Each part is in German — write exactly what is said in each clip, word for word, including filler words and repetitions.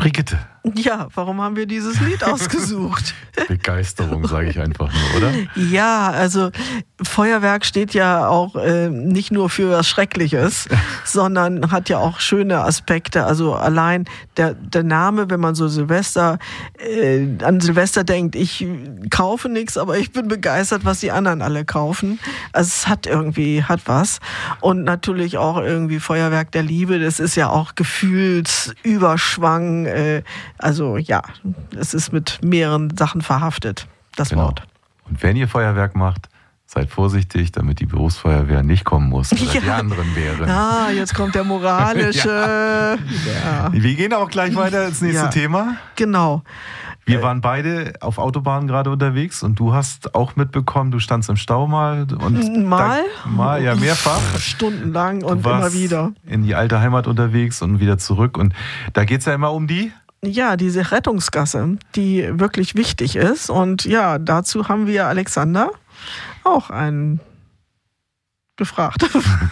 Brigitte. Ja, warum haben wir dieses Lied ausgesucht? Begeisterung, sage ich einfach nur, oder? Ja, also Feuerwerk steht ja auch äh, nicht nur für was Schreckliches, sondern hat ja auch schöne Aspekte. Also allein der, der Name, wenn man so Silvester äh, an Silvester denkt, ich kaufe nichts, aber ich bin begeistert, was die anderen alle kaufen. Also es hat irgendwie, hat was. Und natürlich auch irgendwie Feuerwerk der Liebe, das ist ja auch Gefühlsüberschwang. Äh, also ja, es ist mit mehreren Sachen verhaftet, das Genau. Wort. Und wenn ihr Feuerwerk macht, seid vorsichtig, damit die Berufsfeuerwehr nicht kommen muss oder Ja. die anderen Bären. Ah, jetzt kommt der moralische. ja. Ja. Wir gehen auch gleich weiter ins nächste Ja. Thema. Genau. Wir waren beide auf Autobahnen gerade unterwegs und du hast auch mitbekommen, du standst im Stau mal. Und Mal? Da, mal, ja, mehrfach. Stundenlang Du und warst immer wieder. in die alte Heimat unterwegs und wieder zurück. Und da geht es ja immer um die... Ja, diese Rettungsgasse, die wirklich wichtig ist. Und ja, dazu haben wir Alexander auch einen gefragt.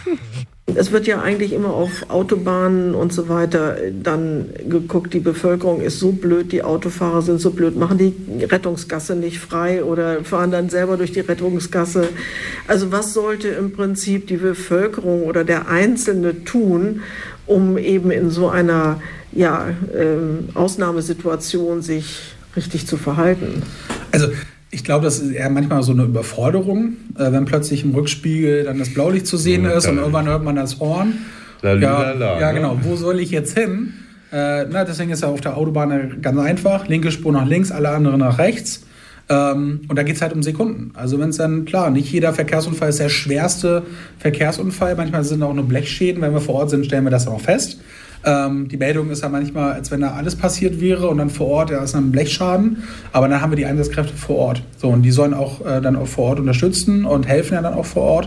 Es wird ja eigentlich immer auf Autobahnen und so weiter dann geguckt, die Bevölkerung ist so blöd, die Autofahrer sind so blöd, machen die Rettungsgasse nicht frei oder fahren dann selber durch die Rettungsgasse. Also was sollte im Prinzip die Bevölkerung oder der Einzelne tun, um eben in so einer ja, ähm, Ausnahmesituation sich richtig zu verhalten? Also ich glaube, das ist eher manchmal so eine Überforderung, äh, wenn plötzlich im Rückspiegel dann das Blaulicht zu sehen ist und irgendwann hört man das Horn. Ja, ja, genau. Wo soll ich jetzt hin? Äh, na, deswegen ist ja auf der Autobahn ganz einfach. Linke Spur nach links, alle anderen nach rechts. Ähm, und da geht es halt um Sekunden. Also wenn es dann, klar, nicht jeder Verkehrsunfall ist der schwerste Verkehrsunfall. Manchmal sind auch nur Blechschäden. Wenn wir vor Ort sind, stellen wir das auch fest. Ähm, die Meldung ist ja manchmal, als wenn da alles passiert wäre und dann vor Ort, ja, ist ein Blechschaden. Aber dann haben wir die Einsatzkräfte vor Ort. So, und die sollen auch äh, dann auch vor Ort unterstützen und helfen ja dann auch vor Ort.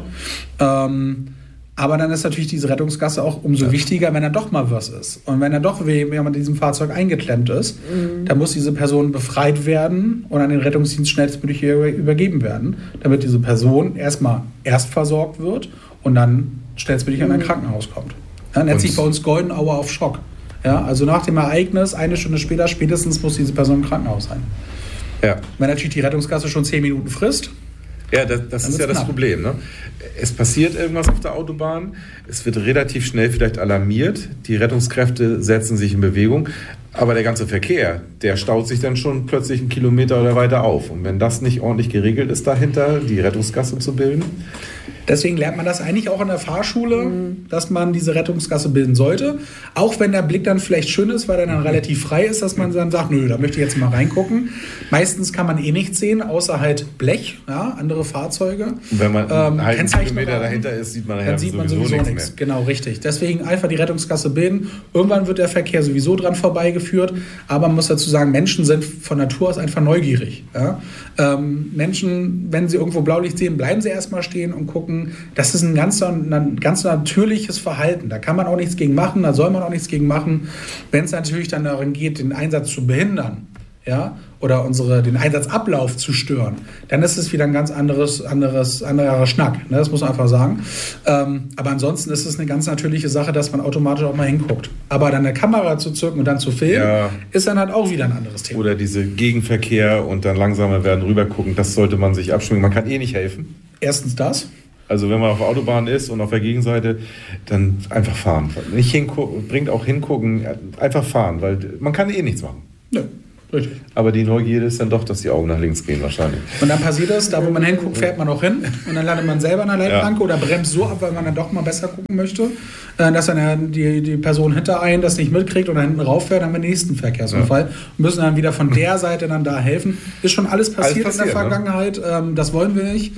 Ähm, aber dann ist natürlich diese Rettungsgasse auch umso ja. wichtiger, wenn da doch mal was ist. Und wenn da doch jemand in diesem Fahrzeug eingeklemmt ist, mhm. dann muss diese Person befreit werden und an den Rettungsdienst schnellstmöglich übergeben werden, damit diese Person erstmal erst versorgt wird und dann schnellstmöglich mhm. an ein Krankenhaus kommt. Ja, nennt sich bei uns Golden Hour auf Schock. Ja, also nach dem Ereignis, eine Stunde später spätestens muss diese Person im Krankenhaus sein. Ja. Wenn natürlich die Rettungsgasse schon zehn Minuten frisst. Ja, das, das ist ja das Problem. Ne? Es passiert irgendwas auf der Autobahn, es wird relativ schnell vielleicht alarmiert, die Rettungskräfte setzen sich in Bewegung, aber der ganze Verkehr, der staut sich dann schon plötzlich einen Kilometer oder weiter auf. Und wenn das nicht ordentlich geregelt ist dahinter, die Rettungsgasse zu bilden... Deswegen lernt man das eigentlich auch in der Fahrschule, mhm. dass man diese Rettungsgasse bilden sollte. Auch wenn der Blick dann vielleicht schön ist, weil er dann relativ frei ist, dass man dann sagt, nö, da möchte ich jetzt mal reingucken. Meistens kann man eh nichts sehen, außer halt Blech, ja, andere Fahrzeuge. Und wenn man ähm, einen Kilometer dahinter ist, sieht man nachher dann sieht man sowieso, sowieso nichts. Mehr. Genau, richtig. Deswegen einfach die Rettungsgasse bilden. Irgendwann wird der Verkehr sowieso dran vorbeigeführt. Aber man muss dazu sagen, Menschen sind von Natur aus einfach neugierig. Ja? Ähm, Menschen, wenn sie irgendwo Blaulicht sehen, bleiben sie erstmal stehen und gucken. Das ist ein ganz, ein ganz natürliches Verhalten. Da kann man auch nichts gegen machen, da soll man auch nichts gegen machen. Wenn es natürlich dann darum geht, den Einsatz zu behindern, ja, oder unsere, den Einsatzablauf zu stören, dann ist es wieder ein ganz anderes, anderes, anderer Schnack. Ne? Das muss man einfach sagen. Ähm, aber ansonsten ist es eine ganz natürliche Sache, dass man automatisch auch mal hinguckt. Aber dann eine Kamera zu zücken und dann zu filmen, ja. ist dann halt auch wieder ein anderes Thema. Oder diese Gegenverkehr und dann langsamer werden, rübergucken, das sollte man sich abschminken. Man kann eh nicht helfen. Erstens das. Also wenn man auf der Autobahn ist und auf der Gegenseite, dann einfach fahren. Nicht hingucken, bringt auch hingucken, einfach fahren, weil man kann eh nichts machen. Nö, richtig. Aber die Neugierde ist dann doch, dass die Augen nach links gehen wahrscheinlich. Und dann passiert es, da wo man hinguckt, fährt man auch hin und dann landet man selber an der Leitplanke ja. oder bremst so ab, weil man dann doch mal besser gucken möchte, dass dann die, die Person hinter einen das nicht mitkriegt und dann hinten rauffährt, dann haben wir den nächsten Verkehrsunfall ja. und müssen dann wieder von der Seite dann da helfen. Ist schon alles passiert, alles passiert in der Vergangenheit, ne? Das wollen wir nicht.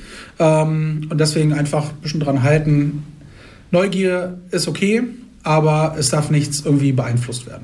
Und deswegen einfach ein bisschen dran halten. Neugier ist okay, aber es darf nichts irgendwie beeinflusst werden.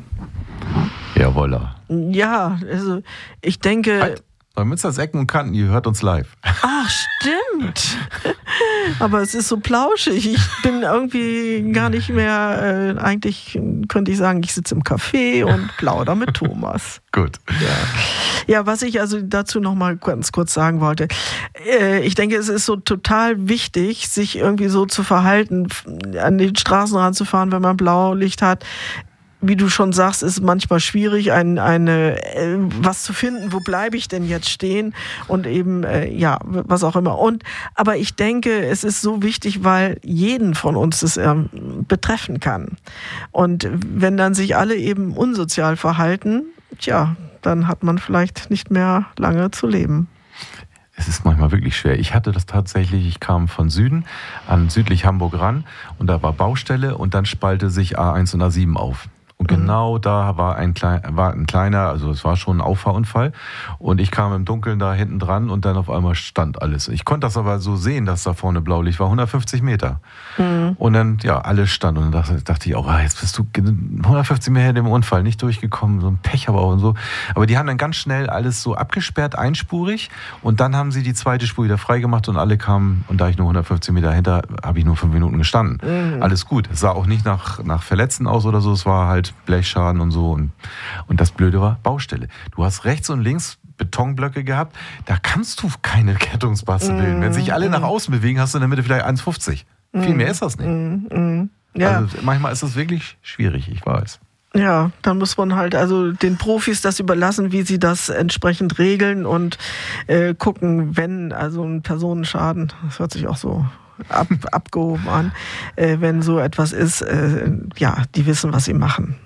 Jawolla. Ja, also ich denke... Halt. Neumünsters Ecken und Kanten, ihr hört uns live. Ach, stimmt. Aber es ist so plauschig. Ich bin irgendwie gar nicht mehr, äh, eigentlich könnte ich sagen, ich sitze im Café und plauder mit Thomas. Gut. Ja. ja, was ich also dazu noch mal ganz kurz sagen wollte. Äh, ich denke, es ist so total wichtig, sich irgendwie so zu verhalten, an den Straßenrand zu fahren, wenn man Blaulicht hat. wie du schon sagst, ist manchmal schwierig, ein, eine, äh, was zu finden, wo bleibe ich denn jetzt stehen und eben, äh, ja, was auch immer. Und, aber ich denke, es ist so wichtig, weil jeden von uns das äh, betreffen kann. Und wenn dann sich alle eben unsozial verhalten, tja, dann hat man vielleicht nicht mehr lange zu leben. Es ist manchmal wirklich schwer. Ich hatte das tatsächlich, ich kam von Süden an südlich Hamburg ran und da war Baustelle und dann spalte sich A eins und A sieben auf. Und genau da war ein, klein, war ein kleiner, also es war schon ein Auffahrunfall. Und ich kam im Dunkeln da hinten dran und dann auf einmal stand alles. Ich konnte das aber so sehen, dass da vorne Blaulicht war, hundertfünfzig Meter. Mhm. Und dann, ja, alles stand. Und dann dachte, dachte ich auch, ah, jetzt bist du hundertfünfzig Meter in dem Unfall, nicht durchgekommen, so ein Pech aber auch und so. Aber die haben dann ganz schnell alles so abgesperrt, einspurig. Und dann haben sie die zweite Spur wieder freigemacht und alle kamen. Und da ich nur hundertfünfzig Meter hinter, habe ich nur fünf Minuten gestanden. Mhm. Alles gut. Es sah auch nicht nach, nach Verletzten aus oder so. Es war halt Blechschaden und so. Und, und das Blöde war Baustelle. Du hast rechts und links Betonblöcke gehabt. Da kannst du keine Rettungsmasse mm, bilden. Wenn sich alle mm. nach außen bewegen, hast du in der Mitte vielleicht eins fünfzig. Mm, Viel mehr ist das nicht. Mm, mm, ja. Also manchmal ist es wirklich schwierig, ich weiß. Ja, dann muss man halt also den Profis das überlassen, wie sie das entsprechend regeln und äh, gucken, wenn also ein Personenschaden, das hört sich auch so ab, abgehoben an, äh, wenn so etwas ist, äh, ja, die wissen, was sie machen.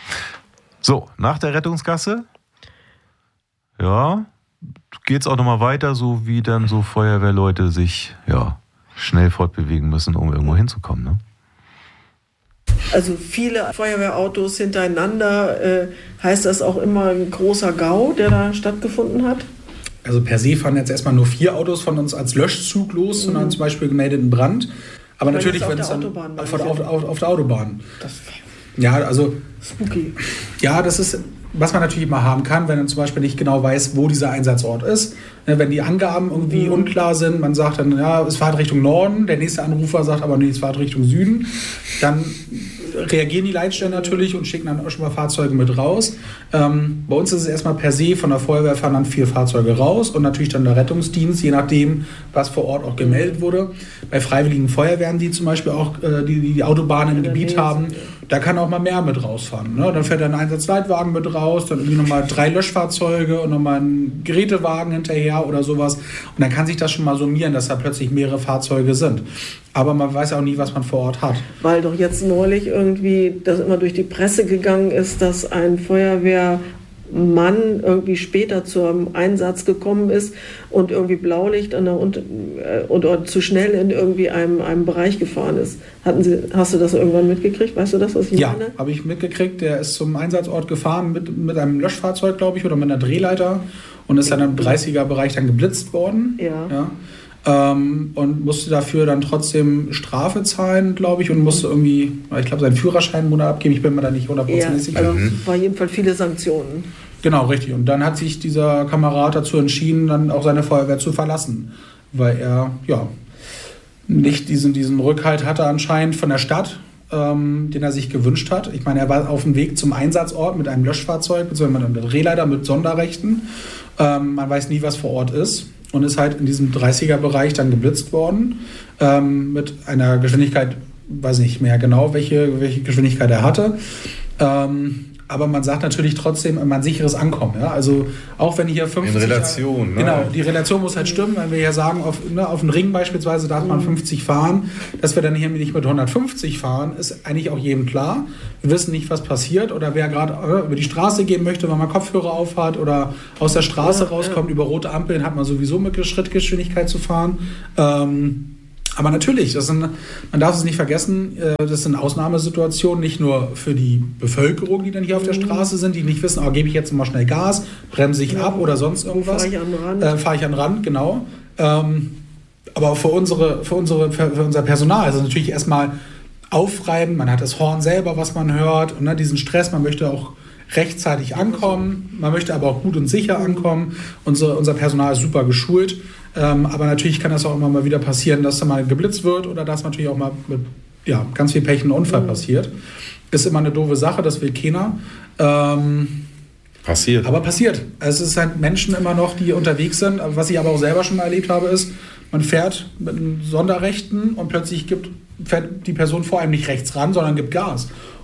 So, nach der Rettungsgasse, ja, geht's auch nochmal weiter, so wie dann so Feuerwehrleute sich, ja, schnell fortbewegen müssen, um irgendwo hinzukommen, ne? Also viele Feuerwehrautos hintereinander, äh, heißt das auch immer ein großer Gau, der da stattgefunden hat? Also per se fahren jetzt erstmal nur vier Autos von uns als Löschzug los, mhm. sondern zum Beispiel gemeldeten Brand. Aber wenn natürlich, wenn es dann auf, auf, auf, auf der Autobahn. Das ja, also spooky. Ja, das ist, was man natürlich immer haben kann, wenn man zum Beispiel nicht genau weiß, wo dieser Einsatzort ist. Wenn die Angaben irgendwie mhm. unklar sind, man sagt dann, ja, es fährt Richtung Norden, der nächste Anrufer sagt aber, nee, es fährt Richtung Süden, dann reagieren die Leitstellen natürlich und schicken dann auch schon mal Fahrzeuge mit raus. Ähm, bei uns ist es erstmal per se, von der Feuerwehr fahren dann vier Fahrzeuge raus und natürlich dann der Rettungsdienst, je nachdem, was vor Ort auch gemeldet wurde. Bei freiwilligen Feuerwehren, die zum Beispiel auch äh, die, die Autobahnen im Gebiet haben, da kann auch mal mehr mit rausfahren. Ne? Dann fährt ein Einsatzleitwagen mit raus, dann irgendwie nochmal drei Löschfahrzeuge und nochmal ein Gerätewagen hinterher oder sowas. Und dann kann sich das schon mal summieren, dass da plötzlich mehrere Fahrzeuge sind. Aber man weiß auch nie, was man vor Ort hat. Weil doch jetzt neulich irgendwie das immer durch die Presse gegangen ist, dass ein Feuerwehrmann irgendwie später zum Einsatz gekommen ist und irgendwie Blaulicht an der und, und zu schnell in irgendwie einem, einem Bereich gefahren ist. Hatten Sie, hast du das irgendwann mitgekriegt? Weißt du das, was ich ja, meine? Ja, habe ich mitgekriegt. Der ist zum Einsatzort gefahren mit, mit einem Löschfahrzeug, glaube ich, oder mit einer Drehleiter und ist dann im dreißiger-Bereich dann geblitzt worden. Ja. ja. Ähm, und musste dafür dann trotzdem Strafe zahlen, glaube ich, und musste irgendwie, ich glaube, seinen Führerschein einen Monat abgeben. Ich bin mir da nicht hundertprozentig sicher. Also war jedenfalls viele Sanktionen. Genau, richtig. Und dann hat sich dieser Kamerad dazu entschieden, dann auch seine Feuerwehr zu verlassen, weil er ja nicht diesen, diesen Rückhalt hatte anscheinend von der Stadt, ähm, den er sich gewünscht hat. Ich meine, er war auf dem Weg zum Einsatzort mit einem Löschfahrzeug, beziehungsweise mit einem Drehleiter mit Sonderrechten. Ähm, man weiß nie, was vor Ort ist. Und ist halt in diesem dreißiger-Bereich dann geblitzt worden, ähm, mit einer Geschwindigkeit, weiß nicht mehr genau, welche, welche Geschwindigkeit er hatte. Ähm, aber man sagt natürlich trotzdem immer ein sicheres Ankommen. Ja? Also auch wenn hier fünfzig... In Relation. Ne? Genau, die Relation muss halt stimmen. Wenn wir ja sagen, auf, ne, auf dem Ring beispielsweise darf man fünfzig fahren, dass wir dann hier nicht mit hundertfünfzig fahren, ist eigentlich auch jedem klar. Wir wissen nicht, was passiert oder wer gerade äh, über die Straße gehen möchte, wenn man Kopfhörer auf hat oder aus der Straße ja, rauskommt, ja. Über rote Ampeln hat man sowieso mit Schrittgeschwindigkeit zu fahren. Ähm, Aber natürlich, das sind, man darf es nicht vergessen, das sind Ausnahmesituationen, nicht nur für die Bevölkerung, die dann hier auf der Straße sind, die nicht wissen, oh, gebe ich jetzt mal schnell Gas, bremse ich ab oder sonst irgendwas. Fahre ich an den Rand. Äh, fahre ich an den Rand, genau. Ähm, aber auch für, unsere, für, unsere, für unser Personal ist es natürlich erstmal aufreiben, man hat das Horn selber, was man hört, und ne, diesen Stress, man möchte auch rechtzeitig ankommen, man möchte aber auch gut und sicher ankommen. Unser, unser Personal ist super geschult, ähm, aber natürlich kann das auch immer mal wieder passieren, dass da mal geblitzt wird oder dass natürlich auch mal mit ja, ganz viel Pech ein Unfall mhm. passiert. Ist immer eine doofe Sache, das will keiner. Ähm, passiert. Aber passiert. Es ist halt Menschen immer noch, die unterwegs sind. Was ich aber auch selber schon mal erlebt habe, ist, man fährt mit einem Sonderrechten und plötzlich gibt, fährt die Person vor einem nicht rechts ran, sondern gibt Gas.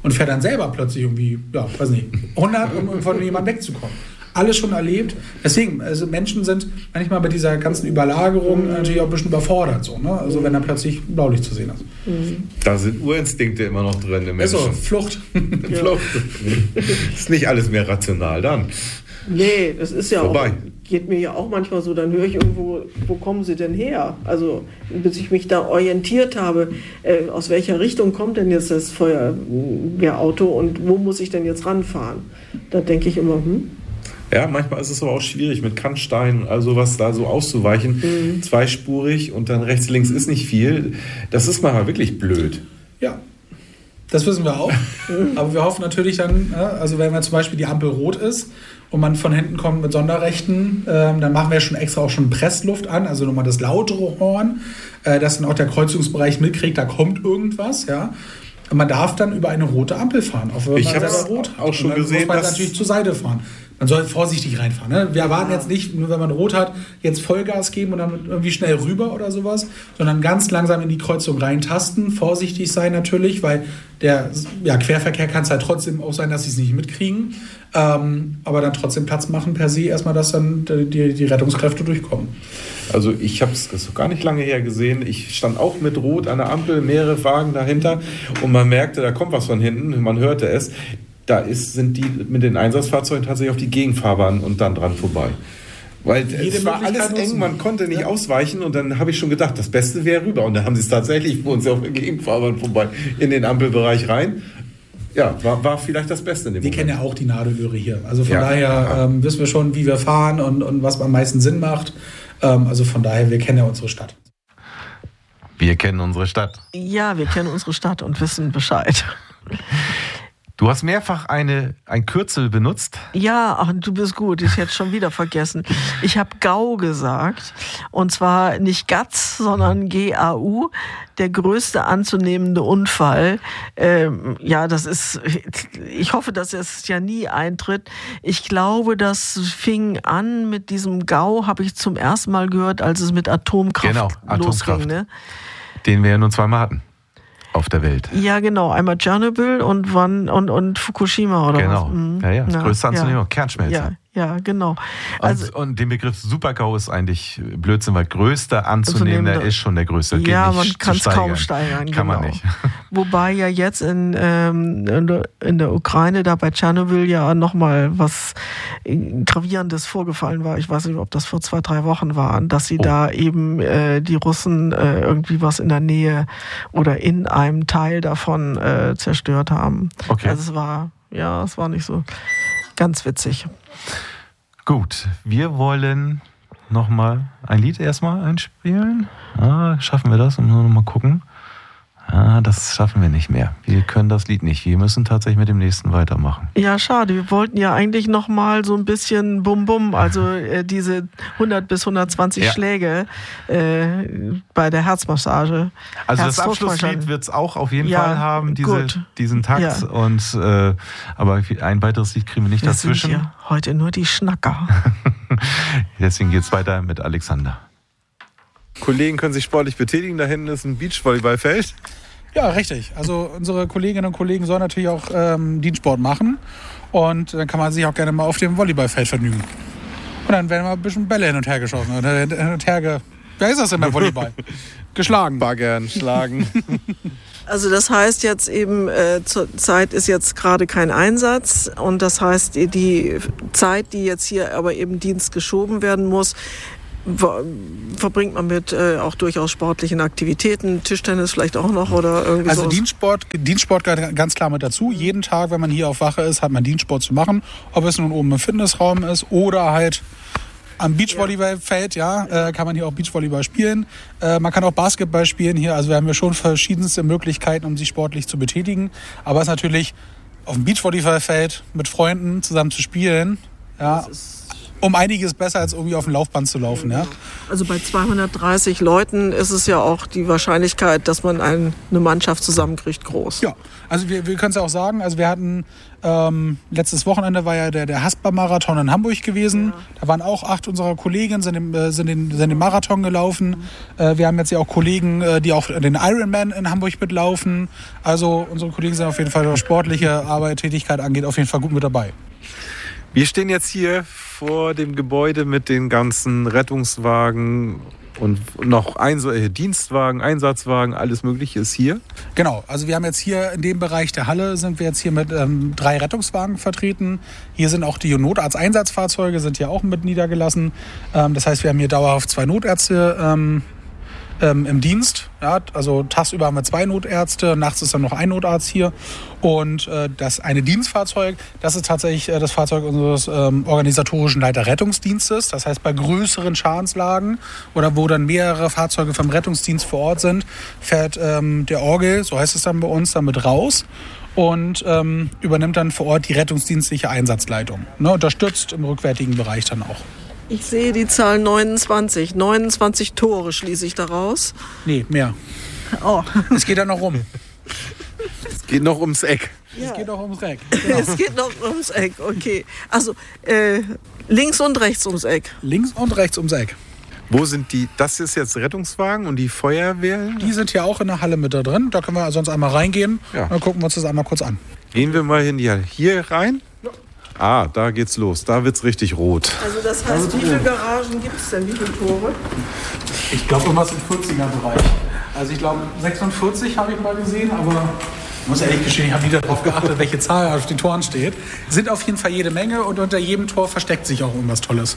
und fährt dann selber plötzlich irgendwie, ja, weiß nicht, hundert, um von jemandem wegzukommen. Alles schon erlebt. Deswegen, also Menschen sind manchmal bei dieser ganzen Überlagerung natürlich auch ein bisschen überfordert. So, ne? Also wenn da plötzlich Blaulicht zu sehen ist. Da sind Urinstinkte immer noch drin im Menschen. Also Flucht. Flucht. Ist nicht alles mehr rational dann. Nee, das ist ja Vorbei. auch, geht mir ja auch manchmal so, dann höre ich irgendwo, wo kommen sie denn her? Also bis ich mich da orientiert habe, äh, aus welcher Richtung kommt denn jetzt das Feuerwehrauto und wo muss ich denn jetzt ranfahren? Da denke ich immer, hm? Ja, manchmal ist es aber auch schwierig mit Kannsteinen, also was da so auszuweichen. Mhm. Zweispurig und dann rechts, links ist nicht viel. Das ist manchmal wirklich blöd. Ja, das wissen wir auch. Aber wir hoffen natürlich dann, also wenn zum Beispiel die Ampel rot ist und man von hinten kommt mit Sonderrechten, ähm, dann machen wir schon extra auch schon Pressluft an, also nochmal das lautere Horn, äh, dass dann auch der Kreuzungsbereich mitkriegt, da kommt irgendwas, ja. Und man darf dann über eine rote Ampel fahren, auch wenn ich man selber rot hat. Auch schon und dann gesehen, muss man dass natürlich zur Seite fahren. Man soll vorsichtig reinfahren. Ne? Wir erwarten jetzt nicht, nur wenn man rot hat, jetzt Vollgas geben und dann irgendwie schnell rüber oder sowas, sondern ganz langsam in die Kreuzung reintasten, vorsichtig sein natürlich, weil der ja, Querverkehr kann es halt trotzdem auch sein, dass sie es nicht mitkriegen, ähm, aber dann trotzdem Platz machen per se erstmal, dass dann die, die Rettungskräfte durchkommen. Also ich habe es gar nicht lange her gesehen. Ich stand auch mit Rot an der Ampel, mehrere Wagen dahinter und man merkte, da kommt was von hinten, man hörte es. Da ist, sind die mit den Einsatzfahrzeugen tatsächlich auf die Gegenfahrbahn und dann dran vorbei. Weil Jede es war alles eng, man konnte nicht ja. ausweichen und dann habe ich schon gedacht, das Beste wäre rüber. Und dann haben sie es tatsächlich vor uns auf der Gegenfahrbahn vorbei in den Ampelbereich rein. Ja, war, war vielleicht das Beste in dem Wir Moment. kennen ja auch die Nadelöhre hier. Also von ja, daher ja. Ähm, wissen wir schon, wie wir fahren und, und was am meisten Sinn macht. Ähm, also von daher, wir kennen ja unsere Stadt. Wir kennen unsere Stadt. Ja, wir kennen unsere Stadt und wissen Bescheid. Du hast mehrfach eine, ein Kürzel benutzt. Ja, ach, du bist gut. Ich hätte schon wieder vergessen. Ich habe G A U gesagt. Und zwar nicht G A Z, sondern G A U. Der größte anzunehmende Unfall. Ähm, ja, das ist, ich hoffe, dass es ja nie eintritt. Ich glaube, das fing an mit diesem G A U, habe ich zum ersten Mal gehört, als es mit Atomkraft, genau, losging. Atomkraft. Ne? Den wir ja nur zweimal hatten. Auf der Welt. Ja, genau. Einmal Tschernobyl und wann und, und Fukushima oder genau. was? Genau. Ja, ja. Das ja, größte Anzunehmer, ja. Kernschmelze. Ja, ja, genau. Also, und, und den Begriff Super-GAU ist eigentlich Blödsinn, weil größter anzunehmender ist schon der größte. Ja, man kann es kaum steigern. Kann genau. man nicht. Wobei ja jetzt in, ähm, in, der, in der Ukraine, da bei Tschernobyl ja nochmal was Gravierendes vorgefallen war. Ich weiß nicht, ob das vor zwei, drei Wochen war, dass sie oh. da eben äh, die Russen äh, irgendwie was in der Nähe oder in einem Teil davon äh, zerstört haben. Okay. Also es war, ja, es war nicht so ganz witzig. Gut, wir wollen nochmal ein Lied erstmal einspielen. Ah, schaffen wir das? Und nur noch mal gucken. Ah, das schaffen wir nicht mehr. Wir können das Lied nicht. Wir müssen tatsächlich mit dem nächsten weitermachen. Ja, schade. Wir wollten ja eigentlich noch mal so ein bisschen Bum-Bum, also äh, diese hundert bis hundertzwanzig ja. Schläge äh, bei der Herzmassage. Also das Abschlusslied wird es auch auf jeden ja, Fall haben, diese, diesen Takt. Ja. Und, äh, aber ein weiteres Lied kriegen wir nicht wir dazwischen. Sind ja heute nur die Schnacker. Deswegen geht es weiter mit Alexander. Kollegen können sich sportlich betätigen. Da hinten ist ein Beachvolleyballfeld. Ja, richtig. Also unsere Kolleginnen und Kollegen sollen natürlich auch ähm, Dienstsport machen. Und dann kann man sich auch gerne mal auf dem Volleyballfeld vergnügen. Und dann werden mal ein bisschen Bälle hin und her geschossen. Oder hin und her ge... Wer ist das denn beim Volleyball? Geschlagen. Baggern, schlagen. Also das heißt jetzt eben, äh, zur Zeit ist jetzt gerade kein Einsatz. Und das heißt, die Zeit, die jetzt hier aber eben Dienst geschoben werden muss, verbringt man mit äh, auch durchaus sportlichen Aktivitäten, Tischtennis vielleicht auch noch oder irgendwie Also sowas? Dienstsport, Dienstsport gehört ganz klar mit dazu. Jeden Tag, wenn man hier auf Wache ist, hat man Dienstsport zu machen. Ob es nun oben im Fitnessraum ist oder halt am Beachvolleyballfeld, ja, äh, kann man hier auch Beachvolleyball spielen. Äh, man kann auch Basketball spielen hier. Also wir haben ja schon verschiedenste Möglichkeiten, um sich sportlich zu betätigen. Aber es ist natürlich auf dem Beachvolleyballfeld mit Freunden zusammen zu spielen, ja, um einiges besser als irgendwie auf dem Laufband zu laufen. Ja. Also bei zweihundertdreißig Leuten ist es ja auch die Wahrscheinlichkeit, dass man ein, eine Mannschaft zusammenkriegt, groß. Ja, also wir, wir können es ja auch sagen, also wir hatten ähm, letztes Wochenende war ja der, der Haspa-Marathon in Hamburg gewesen. Ja. Da waren auch acht unserer Kollegen, sind den, äh, sind den, sind den Marathon gelaufen. Mhm. Äh, wir haben jetzt ja auch Kollegen, äh, die auch den Ironman in Hamburg mitlaufen. Also unsere Kollegen sind auf jeden Fall, was sportliche Arbeit, Tätigkeit angeht, auf jeden Fall gut mit dabei. Wir stehen jetzt hier vor dem Gebäude mit den ganzen Rettungswagen und noch ein, äh, Dienstwagen, Einsatzwagen, alles Mögliche ist hier. Genau, also wir haben jetzt hier in dem Bereich der Halle sind wir jetzt hier mit ähm, drei Rettungswagen vertreten. Hier sind auch die Notarzteinsatzfahrzeuge, sind hier auch mit niedergelassen. Ähm, das heißt, wir haben hier dauerhaft zwei Notärzte ähm, ähm, im Dienst. Ja, also tagsüber haben wir zwei Notärzte, nachts ist dann noch ein Notarzt hier. Und äh, das eine Dienstfahrzeug, das ist tatsächlich äh, das Fahrzeug unseres ähm, organisatorischen Leiter Rettungsdienstes. Das heißt, bei größeren Schadenslagen oder wo dann mehrere Fahrzeuge vom Rettungsdienst vor Ort sind, fährt ähm, der Orgel, so heißt es dann bei uns, damit raus und ähm, übernimmt dann vor Ort die rettungsdienstliche Einsatzleitung. Ne, unterstützt im rückwärtigen Bereich dann auch. Ich sehe die Zahl neunundzwanzig. neunundzwanzig Tore schließe ich daraus. Nee, mehr. Oh. Es geht dann noch rum. Es geht noch ums Eck. Ja. Es geht noch ums Eck. Genau. Es geht noch ums Eck, okay. Also äh, links und rechts ums Eck. Links und rechts ums Eck. Wo sind die? Das ist jetzt Rettungswagen und die Feuerwehr? Die sind hier auch in der Halle mit da drin. Da können wir sonst einmal reingehen. Ja. Dann gucken wir uns das einmal kurz an. Gehen wir mal hin, ja, hier rein? Ja. Ah, da geht's los. Da wird's richtig rot. Also das heißt, wie viele Garagen gibt es denn? Wie viele Tore? Ich glaube, irgendwas im vierziger-Bereich. Also ich glaube, sechsundvierzig habe ich mal gesehen, aber ich muss ehrlich gestehen, ich habe nie darauf geachtet, welche Zahl auf den Toren steht. Sind auf jeden Fall jede Menge und unter jedem Tor versteckt sich auch irgendwas Tolles.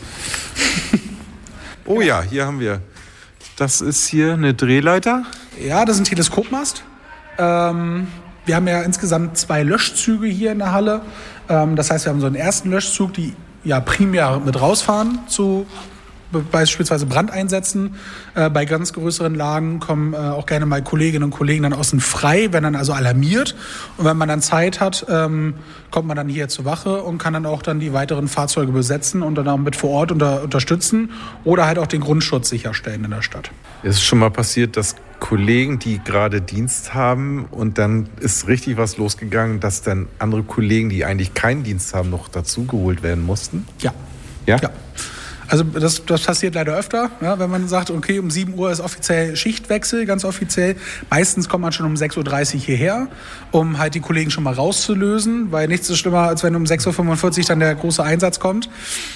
Oh ja, hier haben wir, das ist hier eine Drehleiter. Ja, das ist ein Teleskopmast. Ähm, wir haben ja insgesamt zwei Löschzüge hier in der Halle. Ähm, das heißt, wir haben so einen ersten Löschzug, die ja primär mit rausfahren zu beispielsweise Brandeinsätzen. Äh, bei ganz größeren Lagen kommen äh, auch gerne mal Kolleginnen und Kollegen dann außen frei, wenn dann also alarmiert. Und wenn man dann Zeit hat, ähm, kommt man dann hier zur Wache und kann dann auch dann die weiteren Fahrzeuge besetzen und dann auch mit vor Ort unter, unterstützen oder halt auch den Grundschutz sicherstellen in der Stadt. Es ist schon mal passiert, dass Kollegen, die gerade Dienst haben und dann ist richtig was losgegangen, dass dann andere Kollegen, die eigentlich keinen Dienst haben, noch dazugeholt werden mussten? Ja. Ja? Ja. Also das, das passiert leider öfter, ja, wenn man sagt, okay, um sieben Uhr ist offiziell Schichtwechsel, ganz offiziell. Meistens kommt man schon um sechs Uhr dreißig hierher, um halt die Kollegen schon mal rauszulösen, weil nichts ist schlimmer, als wenn um sechs Uhr fünfundvierzig dann der große Einsatz kommt.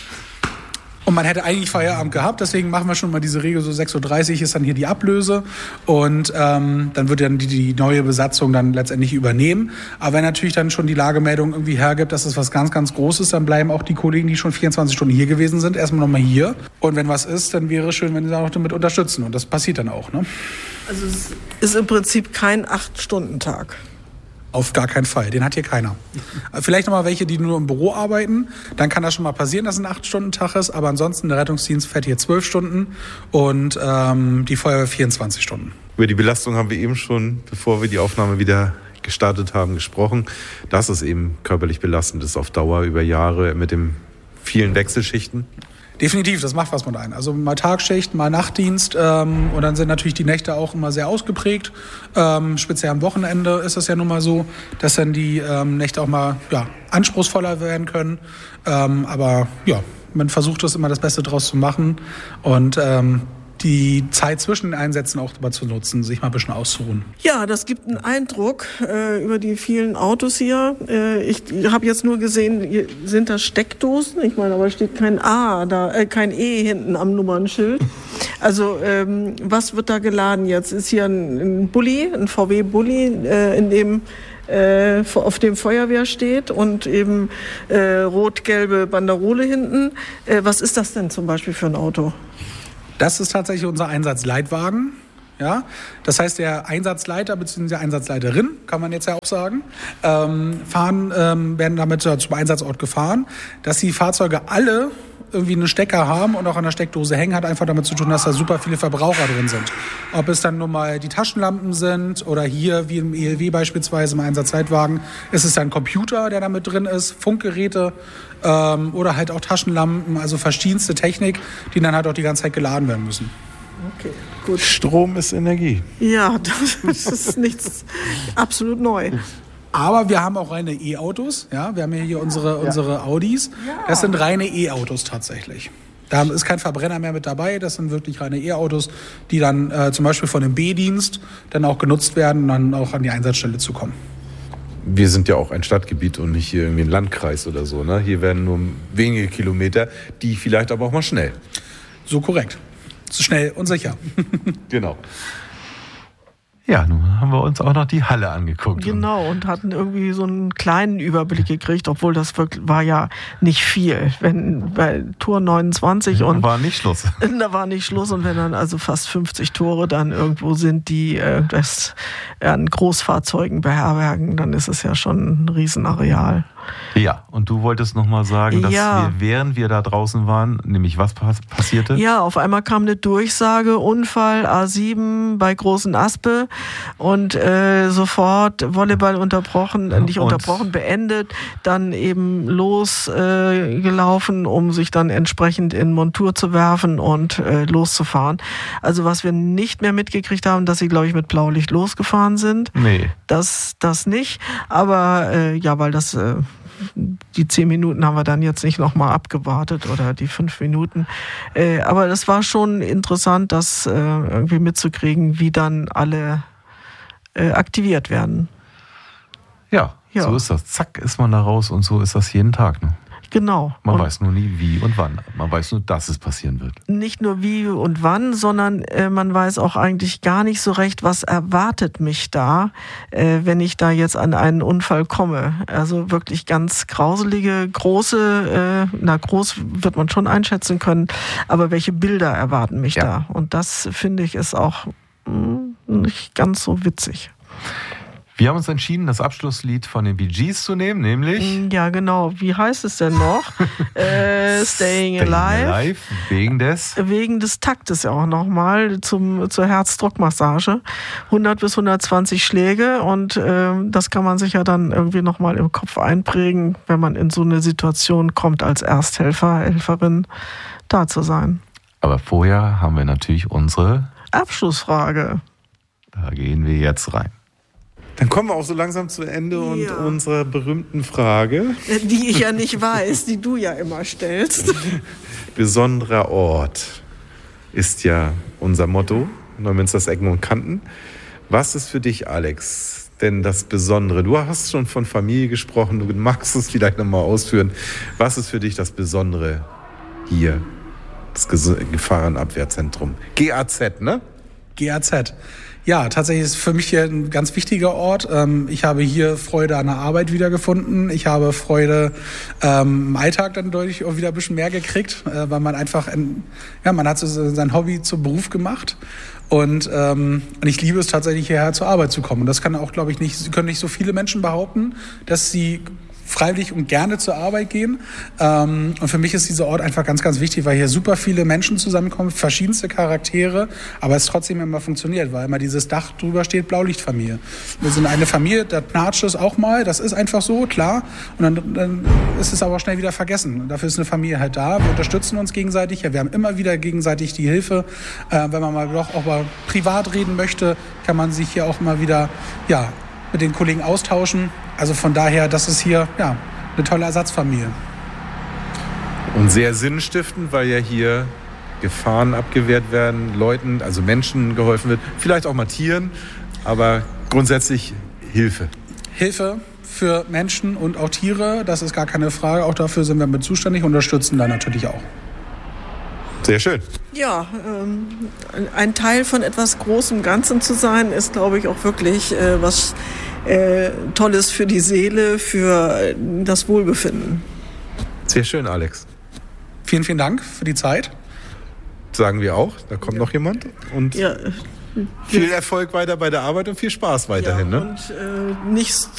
Und man hätte eigentlich Feierabend gehabt, deswegen machen wir schon mal diese Regel, so sechs Uhr dreißig ist dann hier die Ablöse und ähm, dann wird dann die, die neue Besatzung dann letztendlich übernehmen. Aber wenn natürlich dann schon die Lagemeldung irgendwie hergibt, dass es was ganz, ganz Großes, dann bleiben auch die Kollegen, die schon vierundzwanzig Stunden hier gewesen sind, erstmal nochmal hier. Und wenn was ist, dann wäre es schön, wenn sie auch damit unterstützen und das passiert dann auch. Ne? Also es ist im Prinzip kein acht-Stunden-Tag. Auf gar keinen Fall, den hat hier keiner. Vielleicht noch mal welche, die nur im Büro arbeiten, dann kann das schon mal passieren, dass es ein acht-Stunden-Tag ist, aber ansonsten der Rettungsdienst fährt hier zwölf Stunden und ähm, die Feuerwehr vierundzwanzig Stunden. Über die Belastung haben wir eben schon, bevor wir die Aufnahme wieder gestartet haben, gesprochen. Das ist eben körperlich belastend ist auf Dauer über Jahre mit den vielen Wechselschichten. Definitiv, das macht was mit einem. Also mal Tagschicht, mal Nachtdienst ähm, und dann sind natürlich die Nächte auch immer sehr ausgeprägt. Ähm, speziell am Wochenende ist es ja nun mal so, dass dann die ähm, Nächte auch mal ja, anspruchsvoller werden können. Ähm, aber ja, man versucht das immer das Beste draus zu machen und ähm, die Zeit zwischen den Einsätzen auch mal zu nutzen, sich mal ein bisschen auszuruhen. Ja, das gibt einen Eindruck äh, über die vielen Autos hier. Äh, ich habe jetzt nur gesehen, hier sind da Steckdosen. Ich meine, aber steht kein A, da, äh, kein E hinten am Nummernschild. Also ähm, was wird da geladen jetzt? Ist hier ein, ein Bulli, ein V W-Bulli, äh, in dem äh, auf dem Feuerwehr steht und eben äh, rot-gelbe Banderole hinten. Äh, was ist das denn zum Beispiel für ein Auto? Das ist tatsächlich unser Einsatzleitwagen. Ja? Das heißt, der Einsatzleiter bzw. Einsatzleiterin, kann man jetzt ja auch sagen, ähm, fahren, ähm, werden damit zum Einsatzort gefahren. Dass die Fahrzeuge alle irgendwie einen Stecker haben und auch an der Steckdose hängen, hat einfach damit zu tun, dass da super viele Verbraucher drin sind. Ob es dann nur mal die Taschenlampen sind oder hier, wie im E L W beispielsweise im Einsatzleitwagen, ist es dann ein Computer, der da mit drin ist, Funkgeräte ähm, oder halt auch Taschenlampen, also verschiedenste Technik, die dann halt auch die ganze Zeit geladen werden müssen. Okay, gut. Strom ist Energie. Ja, das ist nichts absolut neu. Aber wir haben auch reine E-Autos. Ja? Wir haben hier unsere, ja. unsere Audis. Ja. Das sind reine E-Autos tatsächlich. Da ist kein Verbrenner mehr mit dabei. Das sind wirklich reine E-Autos, die dann äh, zum Beispiel von dem B-Dienst dann auch genutzt werden, um dann auch an die Einsatzstelle zu kommen. Wir sind ja auch ein Stadtgebiet und nicht hier irgendwie ein Landkreis oder so. Ne? Hier werden nur wenige Kilometer, die vielleicht aber auch mal schnell. So korrekt. Schnell und sicher. Genau. Ja, nun haben wir uns auch noch die Halle angeguckt. Genau, und hatten irgendwie so einen kleinen Überblick gekriegt, obwohl das wirklich war ja nicht viel. Wenn bei Tor neunundzwanzig und... Da war nicht Schluss. Da war nicht Schluss und wenn dann also fast fünfzig Tore dann irgendwo sind, die äh, das an Großfahrzeugen beherbergen, dann ist es ja schon ein Riesenareal. Ja, und du wolltest noch mal sagen, dass ja. wir, während wir da draußen waren, nämlich was pass- passierte? Ja, auf einmal kam eine Durchsage, Unfall A sieben bei Großen Aspe und äh, sofort Volleyball unterbrochen, äh, nicht und unterbrochen, beendet, dann eben losgelaufen, äh, um sich dann entsprechend in Montur zu werfen und äh, loszufahren. Also was wir nicht mehr mitgekriegt haben, dass sie, glaube ich, mit Blaulicht losgefahren sind. Nee. Das, das nicht, aber äh, ja, weil das... Äh, die zehn Minuten haben wir dann jetzt nicht nochmal abgewartet oder die fünf Minuten. Äh, aber das war schon interessant, das äh, irgendwie mitzukriegen, wie dann alle äh, aktiviert werden. Ja, ja, so ist das. Zack, ist man da raus und so ist das jeden Tag. Ne? Genau. Man und weiß nur nie wie und wann. Man weiß nur, dass es passieren wird. Nicht nur wie und wann, sondern äh, man weiß auch eigentlich gar nicht so recht, was erwartet mich da, äh, wenn ich da jetzt an einen Unfall komme. Also wirklich ganz grauselige, große, äh, na groß wird man schon einschätzen können, aber welche Bilder erwarten mich ja. da? Und das, finde ich, ist auch mh, nicht ganz so witzig. Wir haben uns entschieden, das Abschlusslied von den Bee Gees zu nehmen, nämlich... Ja, genau. Wie heißt es denn noch? äh, Staying Alive. Staying Alive, wegen des... Wegen des Taktes ja auch nochmal zum, zur Herzdruckmassage. hundert bis hundertzwanzig Schläge und äh, das kann man sich ja dann irgendwie nochmal im Kopf einprägen, wenn man in so eine Situation kommt, als Ersthelfer, Helferin da zu sein. Aber vorher haben wir natürlich unsere... Abschlussfrage. Da gehen wir jetzt rein. Dann kommen wir auch so langsam zu Ende ja. und unserer berühmten Frage. Die ich ja nicht weiß, die du ja immer stellst. Besonderer Ort ist ja unser Motto, Neumünsters Ecken und Kanten. Was ist für dich, Alex, denn das Besondere? Du hast schon von Familie gesprochen, du magst es vielleicht nochmal ausführen. Was ist für dich das Besondere hier, das Gefahrenabwehrzentrum? G A Z, ne? G A Z. Ja, tatsächlich ist für mich hier ein ganz wichtiger Ort. Ich habe hier Freude an der Arbeit wiedergefunden. Ich habe Freude ähm, im Alltag dann deutlich auch wieder ein bisschen mehr gekriegt, äh, weil man einfach, ein, ja, man hat so sein Hobby zum Beruf gemacht. Und, ähm, und ich liebe es tatsächlich, hierher zur Arbeit zu kommen. Und das kann auch, glaube ich, nicht, können nicht so viele Menschen behaupten, dass sie freiwillig und gerne zur Arbeit gehen. Ähm, und für mich ist dieser Ort einfach ganz, ganz wichtig, weil hier super viele Menschen zusammenkommen, verschiedenste Charaktere, aber es trotzdem immer funktioniert, weil immer dieses Dach drüber steht, Blaulichtfamilie. Wir sind eine Familie, da knatscht es auch mal, das ist einfach so, klar. Und dann, dann ist es aber schnell wieder vergessen. Und dafür ist eine Familie halt da, wir unterstützen uns gegenseitig, ja, wir haben immer wieder gegenseitig die Hilfe. Äh, wenn man mal doch auch mal privat reden möchte, kann man sich hier auch mal wieder, ja, mit den Kollegen austauschen. Also von daher, das ist hier ja, eine tolle Ersatzfamilie. Und sehr sinnstiftend, weil ja hier Gefahren abgewehrt werden, Leuten, also Menschen geholfen wird, vielleicht auch mal Tieren, aber grundsätzlich Hilfe. Hilfe für Menschen und auch Tiere, das ist gar keine Frage. Auch dafür sind wir mit zuständig und unterstützen da natürlich auch. Sehr schön. Ja, ähm, ein Teil von etwas Großem Ganzen zu sein, ist, glaube ich, auch wirklich äh, was äh, Tolles für die Seele, für das Wohlbefinden. Sehr schön, Alex. Vielen, vielen Dank für die Zeit. Sagen wir auch. Da kommt ja. noch jemand. Und ja. viel Erfolg weiter bei der Arbeit und viel Spaß weiterhin. Ja, ne? und äh, nicht